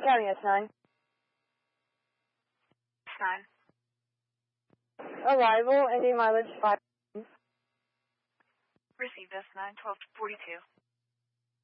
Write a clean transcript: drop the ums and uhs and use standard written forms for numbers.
County, S9. 9. Arrival, ending mileage 5. Received S9, 12 to 42.